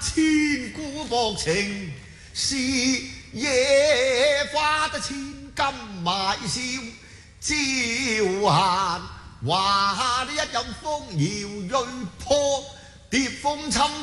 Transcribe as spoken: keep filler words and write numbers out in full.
千古薄情，是野花得千金埋笑朝閒。話你一任風搖銳破，跌風侵。